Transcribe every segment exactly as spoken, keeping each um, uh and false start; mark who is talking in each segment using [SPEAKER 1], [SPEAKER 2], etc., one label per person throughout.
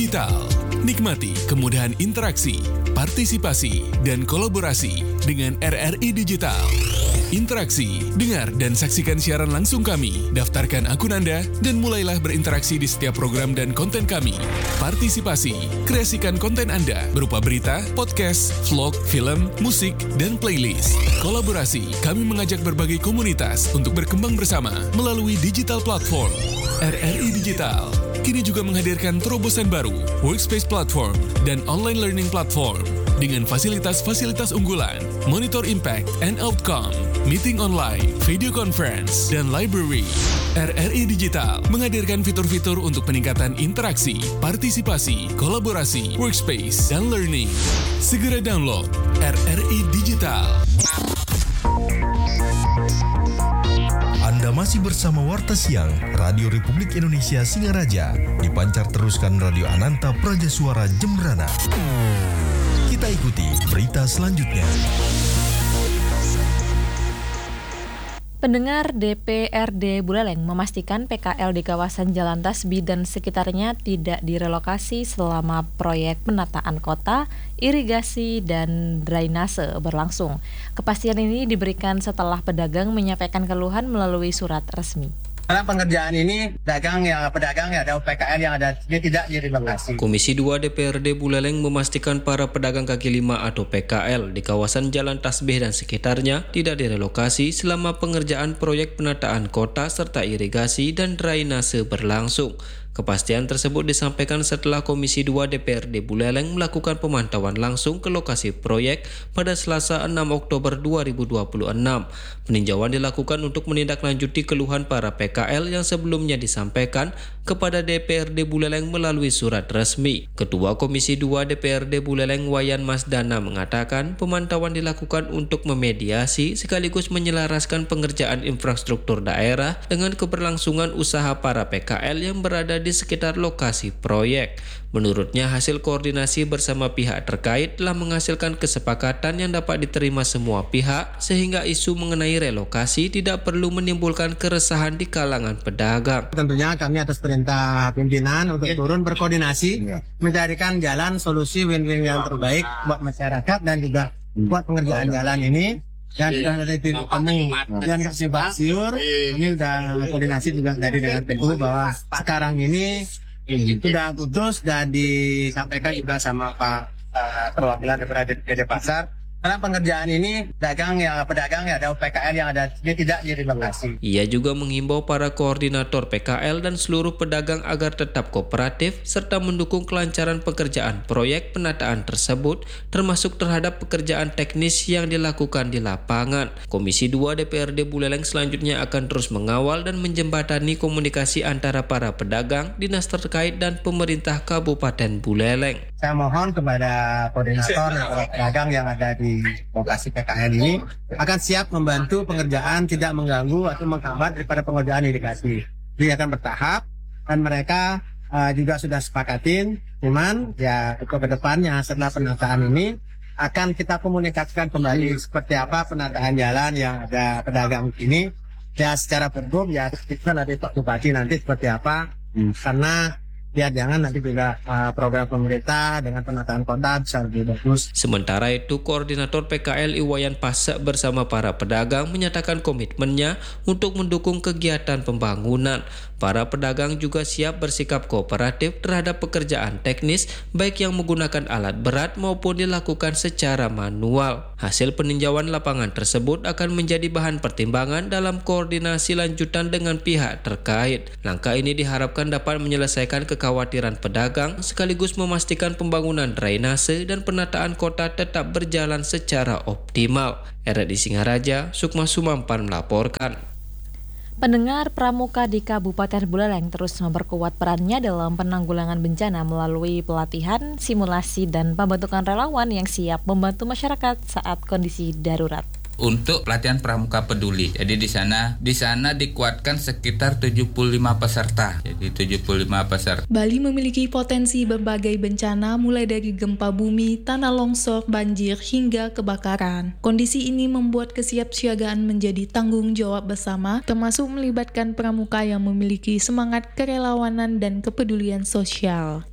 [SPEAKER 1] Digital. Nikmati kemudahan interaksi, partisipasi, dan kolaborasi dengan R R I Digital. Interaksi, dengar dan saksikan siaran langsung kami, daftarkan akun Anda, dan mulailah berinteraksi di setiap program dan konten kami. Partisipasi, kreasikan konten Anda berupa berita, podcast, vlog, film, musik, dan playlist. Kolaborasi, kami mengajak berbagai komunitas untuk berkembang bersama melalui digital platform. R R I Digital kini juga menghadirkan terobosan baru, workspace platform, dan online learning platform dengan fasilitas-fasilitas unggulan, monitor impact and outcome, meeting online, video conference, dan library. R R I Digital menghadirkan fitur-fitur untuk peningkatan interaksi, partisipasi, kolaborasi, workspace, dan learning. Segera download R R I Digital.
[SPEAKER 2] Anda masih bersama Warta Siang, Radio Republik Indonesia Singaraja, dipancar teruskan Radio Ananta Praja Suara Jembrana. Kita ikuti berita selanjutnya.
[SPEAKER 3] Pendengar D P R D Buleleng memastikan P K L di kawasan Jalan Tasbih dan sekitarnya tidak direlokasi selama proyek penataan kota, irigasi, dan drainase berlangsung. Kepastian ini diberikan setelah pedagang menyampaikan keluhan melalui surat resmi.
[SPEAKER 4] Karena pengerjaan ini pedagang yang pedagang ya ada P K L yang ada dia tidak direlokasi.
[SPEAKER 5] Komisi dua D P R D Buleleng memastikan para pedagang kaki lima atau P K L di kawasan Jalan Tasbih dan sekitarnya tidak direlokasi selama pengerjaan proyek penataan kota serta irigasi dan drainase berlangsung. Kepastian tersebut disampaikan setelah Komisi dua D P R D Buleleng melakukan pemantauan langsung ke lokasi proyek pada Selasa enam Oktober dua ribu dua puluh enam. Peninjauan dilakukan untuk menindaklanjuti keluhan para P K L yang sebelumnya disampaikan kepada D P R D Buleleng melalui surat resmi. Ketua Komisi dua D P R D Buleleng Wayan Masdana mengatakan pemantauan dilakukan untuk memediasi sekaligus menyelaraskan pengerjaan infrastruktur daerah dengan keberlangsungan usaha para P K L yang berada di di sekitar lokasi proyek. Menurutnya, hasil koordinasi bersama pihak terkait telah menghasilkan kesepakatan yang dapat diterima semua pihak sehingga isu mengenai relokasi tidak perlu menimbulkan keresahan di kalangan pedagang.
[SPEAKER 4] Tentunya kami atas perintah pimpinan untuk turun berkoordinasi mencarikan jalan solusi win-win yang terbaik buat masyarakat dan juga buat pengerjaan jalan ini. Dan sudah dari tim kami dan kasih Siur ini sudah koordinasi juga dari dengan P U bahwa sekarang ini sudah putus dan disampaikan juga sama Pak uh, perwakilan daripada D P Pasar. Karena pengerjaan ini pedagang ya pedagang ya ada P K L yang ada dia tidak direlokasi.
[SPEAKER 5] Ia juga menghimbau para koordinator P K L dan seluruh pedagang agar tetap kooperatif serta mendukung kelancaran pekerjaan proyek penataan tersebut termasuk terhadap pekerjaan teknis yang dilakukan di lapangan. Komisi dua D P R D Buleleng selanjutnya akan terus mengawal dan menjembatani komunikasi antara para pedagang, dinas terkait dan pemerintah Kabupaten Buleleng.
[SPEAKER 4] Saya mohon kepada koordinator pedagang yang ada di lokasi P K L ini akan siap membantu pengerjaan tidak mengganggu atau menghambat daripada pengerjaan irigasi. Dia akan bertahap dan mereka uh, juga sudah sepakatin. Cuman ya untuk kedepannya setelah penataan ini akan kita komunikasikan kembali seperti apa penataan jalan yang ada pedagang ini. Ya secara pergub ya kita nanti Pak Bupati nanti seperti apa hmm. karena biar jangan nanti juga uh, program pemerintah dengan penataan kota bisa lebih bagus.
[SPEAKER 5] Sementara itu, Koordinator P K L Iwayan Pasek bersama para pedagang menyatakan komitmennya untuk mendukung kegiatan pembangunan. Para pedagang juga siap bersikap kooperatif terhadap pekerjaan teknis, baik yang menggunakan alat berat maupun dilakukan secara manual. Hasil peninjauan lapangan tersebut akan menjadi bahan pertimbangan dalam koordinasi lanjutan dengan pihak terkait. Langkah ini diharapkan dapat menyelesaikan kekhawatiran pedagang sekaligus memastikan pembangunan drainase dan penataan kota tetap berjalan secara optimal. R R I Singaraja, Sukma Sumampan melaporkan.
[SPEAKER 3] Pendengar, pramuka di Kabupaten Buleleng terus memperkuat perannya dalam penanggulangan bencana melalui pelatihan, simulasi, dan pembentukan relawan yang siap membantu masyarakat saat kondisi darurat.
[SPEAKER 6] Untuk pelatihan pramuka peduli. Jadi di sana di sana dikuatkan sekitar tujuh puluh lima peserta. Jadi tujuh puluh lima peserta.
[SPEAKER 7] Bali memiliki potensi berbagai bencana mulai dari gempa bumi, tanah longsor, banjir hingga kebakaran. Kondisi ini membuat kesiapsiagaan menjadi tanggung jawab bersama, termasuk melibatkan pramuka yang memiliki semangat kerelawanan dan kepedulian sosial.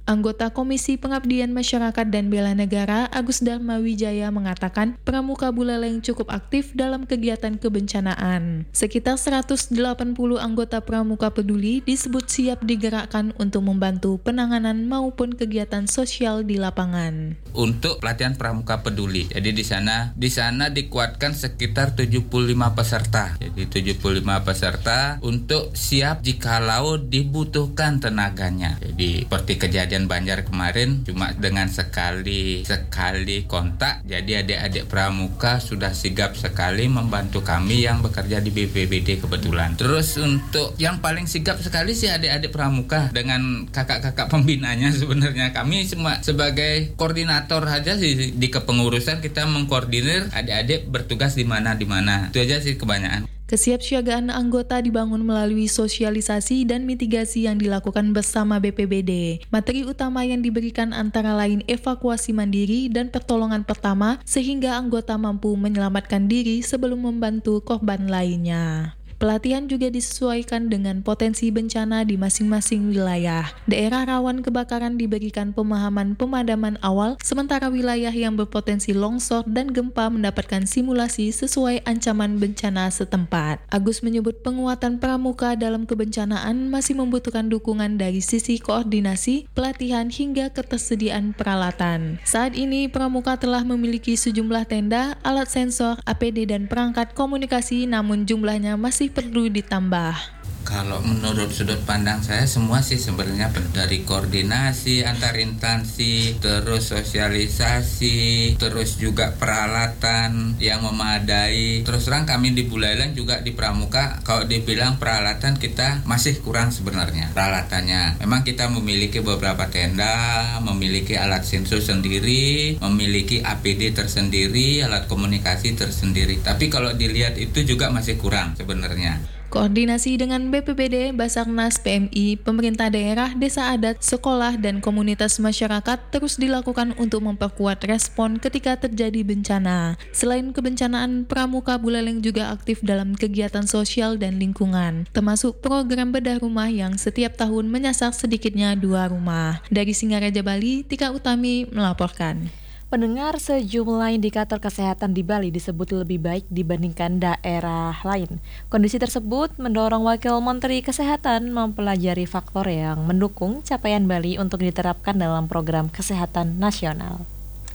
[SPEAKER 7] Anggota Komisi Pengabdian Masyarakat dan Bela Negara Agus Dharma Wijaya mengatakan Pramuka Buleleng cukup aktif dalam kegiatan kebencanaan. Sekitar seratus delapan puluh anggota Pramuka Peduli disebut siap digerakkan untuk membantu penanganan maupun kegiatan sosial di lapangan.
[SPEAKER 6] Untuk pelatihan Pramuka Peduli, jadi di sana di sana dikuatkan sekitar tujuh puluh lima peserta. Jadi tujuh puluh lima peserta untuk siap jikalau dibutuhkan tenaganya. Jadi seperti kejadian Banjar kemarin cuma dengan sekali sekali kontak, jadi adik-adik pramuka sudah sigap sekali membantu kami yang bekerja di B P B D kebetulan. Terus untuk yang paling sigap sekali sih adik-adik pramuka dengan kakak-kakak pembinanya. Sebenarnya kami cuma sebagai koordinator aja sih di kepengurusan, kita mengkoordinir adik-adik bertugas di mana di mana. Itu aja sih kebanyakan.
[SPEAKER 7] Kesiapsiagaan anggota dibangun melalui sosialisasi dan mitigasi yang dilakukan bersama B P B D. Materi utama yang diberikan antara lain evakuasi mandiri dan pertolongan pertama sehingga anggota mampu menyelamatkan diri sebelum membantu korban lainnya. Pelatihan juga disesuaikan dengan potensi bencana di masing-masing wilayah. Daerah rawan kebakaran diberikan pemahaman pemadaman awal, sementara wilayah yang berpotensi longsor dan gempa mendapatkan simulasi sesuai ancaman bencana setempat. Agus menyebut penguatan pramuka dalam kebencanaan masih membutuhkan dukungan dari sisi koordinasi, pelatihan hingga ketersediaan peralatan. Saat ini pramuka telah memiliki sejumlah tenda, alat sensor, A P D dan perangkat komunikasi, namun jumlahnya masih perlu ditambah.
[SPEAKER 6] Kalau menurut sudut pandang saya semua sih sebenarnya dari koordinasi antar instansi, terus sosialisasi, terus juga peralatan yang memadai. Terus terang kami di Buleleng juga di Pramuka, kalau dibilang peralatan kita masih kurang sebenarnya peralatannya. Memang kita memiliki beberapa tenda, memiliki alat sensor sendiri, memiliki A P D tersendiri, alat komunikasi tersendiri. Tapi kalau dilihat itu juga masih kurang sebenarnya.
[SPEAKER 7] Koordinasi dengan B P B D, Basarnas, P M I, pemerintah daerah, desa adat, sekolah, dan komunitas masyarakat terus dilakukan untuk memperkuat respon ketika terjadi bencana. Selain kebencanaan, Pramuka Buleleng juga aktif dalam kegiatan sosial dan lingkungan, termasuk program bedah rumah yang setiap tahun menyasar sedikitnya dua rumah. Dari Singaraja, Bali, Tika Utami melaporkan.
[SPEAKER 3] Pendengar, sejumlah indikator kesehatan di Bali disebut lebih baik dibandingkan daerah lain. Kondisi tersebut mendorong Wakil Menteri Kesehatan mempelajari faktor yang mendukung capaian Bali untuk diterapkan dalam program kesehatan nasional.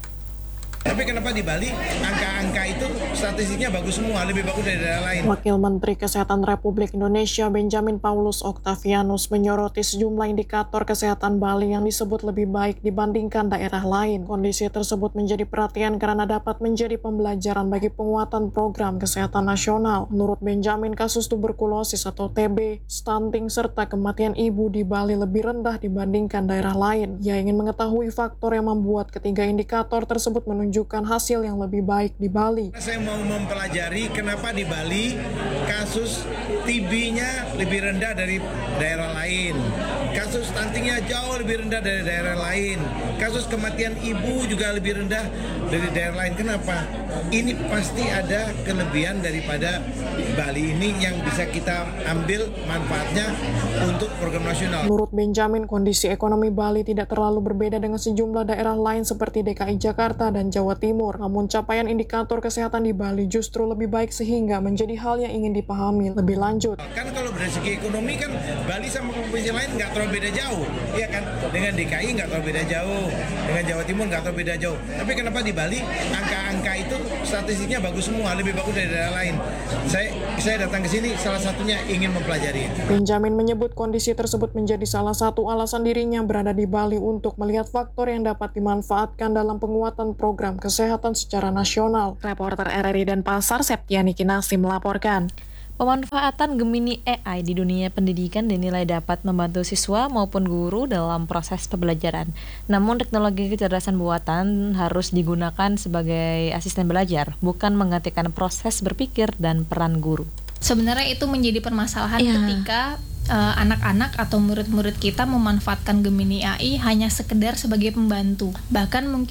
[SPEAKER 8] Tapi kenapa di Bali angka-angka itu statistiknya bagus semua, lebih bagus dari daerah lain?
[SPEAKER 9] Wakil Menteri Kesehatan Republik Indonesia Benjamin Paulus Octavianus menyoroti sejumlah indikator kesehatan Bali yang disebut lebih baik dibandingkan daerah lain. Kondisi tersebut menjadi perhatian karena dapat menjadi pembelajaran bagi penguatan program kesehatan nasional. Menurut Benjamin, kasus tuberkulosis atau T B, stunting, serta kematian ibu di Bali lebih rendah dibandingkan daerah lain. Ia ingin mengetahui faktor yang membuat ketiga indikator tersebut menunjukkan menunjukkan hasil yang lebih baik di Bali.
[SPEAKER 8] Saya mau mempelajari kenapa di Bali kasus T B-nya lebih rendah dari daerah lain. Kasus stuntingnya jauh lebih rendah dari daerah lain. Kasus kematian ibu juga lebih rendah dari daerah lain. Kenapa? Ini pasti ada kelebihan daripada Bali ini yang bisa kita ambil manfaatnya untuk program nasional.
[SPEAKER 9] Menurut Benjamin, kondisi ekonomi Bali tidak terlalu berbeda dengan sejumlah daerah lain seperti D K I Jakarta dan Jawa Timur. Namun capaian indikator kesehatan di Bali justru lebih baik sehingga menjadi hal yang ingin dipahami lebih lanjut.
[SPEAKER 8] Kan kalau dari segi ekonomi kan Bali sama provinsi lain nggak terlalu beda jauh, ya kan? Dengan D K I nggak terlalu beda jauh, dengan Jawa Timur nggak terlalu beda jauh. Tapi kenapa di Bali angka-angka itu statistiknya bagus semua, lebih bagus dari daerah lain? Saya saya datang ke sini salah satunya ingin mempelajari.
[SPEAKER 9] Benjamin menyebut kondisi tersebut menjadi salah satu alasan dirinya berada di Bali untuk melihat faktor yang dapat dimanfaatkan dalam penguatan program kesehatan secara nasional. Reporter R R I Denpasar, Septiani Kinasi melaporkan.
[SPEAKER 3] Pemanfaatan Gemini A I di dunia pendidikan dinilai dapat membantu siswa maupun guru dalam proses pembelajaran. Namun teknologi kecerdasan buatan harus digunakan sebagai asisten belajar, bukan menggantikan proses berpikir dan peran guru.
[SPEAKER 10] Sebenarnya itu menjadi permasalahan
[SPEAKER 3] ya.
[SPEAKER 10] ketika uh, anak-anak atau murid-murid kita memanfaatkan Gemini A I hanya sekedar sebagai pembantu. Bahkan mungkin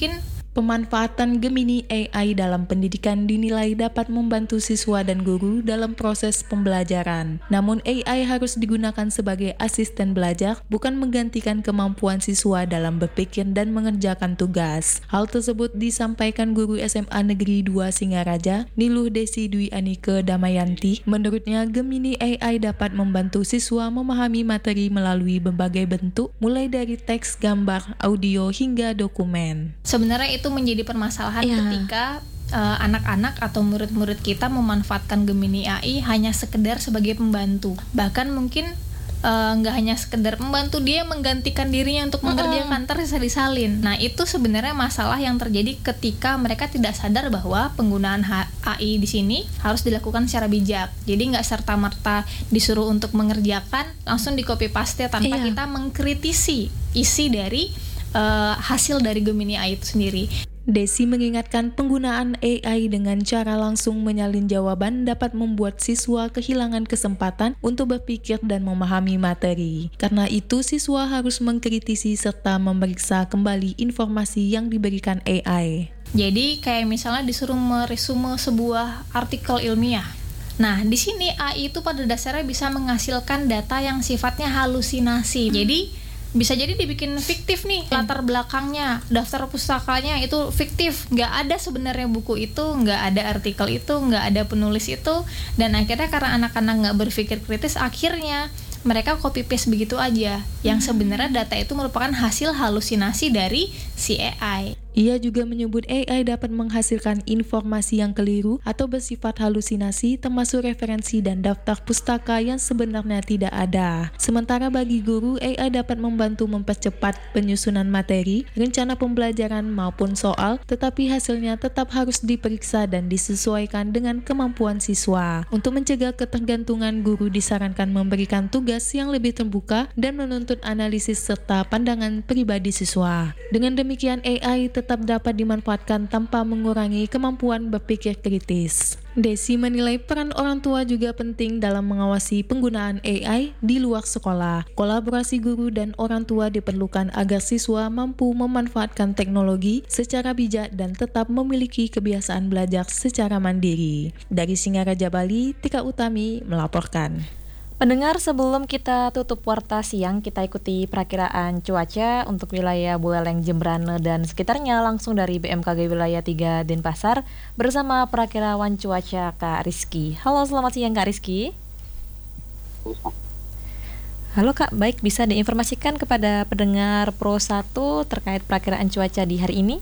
[SPEAKER 7] Pemanfaatan Gemini A I dalam pendidikan dinilai dapat membantu siswa dan guru dalam proses pembelajaran. Namun A I harus digunakan sebagai asisten belajar, bukan menggantikan kemampuan siswa dalam berpikir dan mengerjakan tugas. Hal tersebut disampaikan guru S M A Negeri dua Singaraja, Niluh Desi Dwi Anike Damayanti. Menurutnya, Gemini A I dapat membantu siswa memahami materi melalui berbagai bentuk, mulai dari teks, gambar, audio, hingga dokumen.
[SPEAKER 10] Sebenarnya itu menjadi permasalahan
[SPEAKER 3] Iya.
[SPEAKER 10] ketika uh, anak-anak atau murid-murid kita memanfaatkan Gemini A I hanya sekedar sebagai pembantu. Bahkan mungkin uh, nggak hanya sekedar membantu, dia menggantikan dirinya untuk mengerjakan, terus bisa disalin. Nah, itu sebenarnya masalah yang terjadi ketika mereka tidak sadar bahwa penggunaan A I di sini harus dilakukan secara bijak. Jadi nggak serta-merta disuruh untuk mengerjakan langsung di copy paste tanpa
[SPEAKER 3] Iya.
[SPEAKER 10] kita mengkritisi isi dari uh, hasil dari Gemini A I itu sendiri.
[SPEAKER 7] Desi mengingatkan penggunaan A I dengan cara langsung menyalin jawaban dapat membuat siswa kehilangan kesempatan untuk berpikir dan memahami materi. Karena itu, siswa harus mengkritisi serta memeriksa kembali informasi yang diberikan A I.
[SPEAKER 10] Jadi kayak misalnya disuruh meresume sebuah artikel ilmiah. Nah, di sini A I itu pada dasarnya bisa menghasilkan data yang sifatnya halusinasi. Jadi bisa jadi dibikin fiktif nih, latar belakangnya, daftar pustakanya itu fiktif, nggak ada sebenarnya buku itu, nggak ada artikel itu, nggak ada penulis itu, dan akhirnya karena anak-anak nggak berpikir kritis, akhirnya mereka copy paste begitu aja, yang sebenarnya data itu merupakan hasil halusinasi dari si A I.
[SPEAKER 7] Ia juga menyebut A I dapat menghasilkan informasi yang keliru atau bersifat halusinasi, termasuk referensi dan daftar pustaka yang sebenarnya tidak ada. Sementara bagi guru, A I dapat membantu mempercepat penyusunan materi, rencana pembelajaran maupun soal, tetapi hasilnya tetap harus diperiksa dan disesuaikan dengan kemampuan siswa. Untuk mencegah ketergantungan, guru disarankan memberikan tugas yang lebih terbuka dan menuntut analisis serta pandangan pribadi siswa. Dengan demikian, A I tetap dapat dimanfaatkan tanpa mengurangi kemampuan berpikir kritis. Desi menilai peran orang tua juga penting dalam mengawasi penggunaan A I di luar sekolah. Kolaborasi guru dan orang tua diperlukan agar siswa mampu memanfaatkan teknologi secara bijak dan tetap memiliki kebiasaan belajar secara mandiri. Dari Singaraja, Bali, Tika Utami melaporkan.
[SPEAKER 3] Pendengar, sebelum kita tutup warta siang, kita ikuti perakiraan cuaca untuk wilayah Buleleng, Jembrane, dan sekitarnya langsung dari B M K G Wilayah tiga Denpasar bersama perakirawan cuaca Kak Rizky. Halo, selamat siang Kak Rizky. Halo Kak, baik, bisa diinformasikan kepada pendengar Pro satu terkait perakiraan cuaca di hari ini?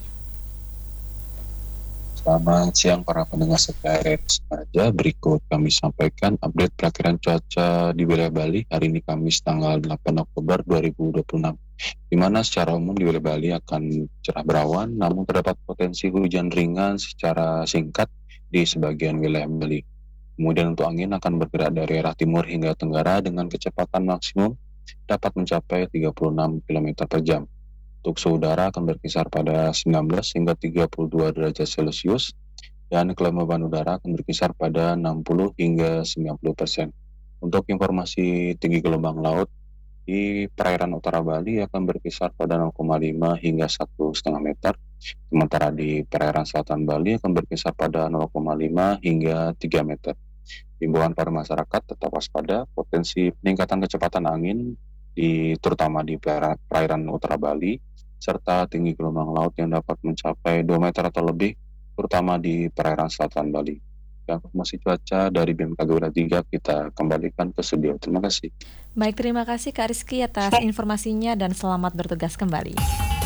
[SPEAKER 11] Selamat siang para pendengar setia R R I Singaraja. Berikut kami sampaikan update perakiraan cuaca di wilayah Bali hari ini Kamis tanggal delapan Oktober dua ribu dua puluh enam, di mana secara umum di wilayah Bali akan cerah berawan, namun terdapat potensi hujan ringan secara singkat di sebagian wilayah Bali. Kemudian untuk angin akan bergerak dari arah timur hingga tenggara dengan kecepatan maksimum dapat mencapai tiga puluh enam kilometer per jam. Untuk suhu udara akan berkisar pada sembilan belas hingga tiga puluh dua derajat Celcius dan kelembaban udara akan berkisar pada enam puluh hingga sembilan puluh persen. Untuk informasi tinggi gelombang laut di perairan utara Bali akan berkisar pada nol koma lima hingga satu koma lima meter, sementara di perairan selatan Bali akan berkisar pada nol koma lima hingga tiga meter. Himbauan para masyarakat tetap waspada potensi peningkatan kecepatan angin di terutama di perairan utara Bali, serta tinggi gelombang laut yang dapat mencapai dua meter atau lebih, terutama di perairan selatan Bali. Dan informasi cuaca dari B M K G Wilayah tiga kita kembalikan ke studio. Terima kasih.
[SPEAKER 3] Baik, terima kasih Kak Rizky atas informasinya dan selamat bertugas kembali.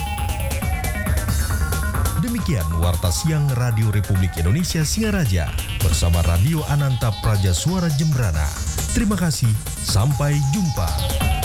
[SPEAKER 2] Demikian Warta Siang Radio Republik Indonesia Singaraja bersama Radio Ananta Praja Suara Jembrana. Terima kasih, sampai jumpa.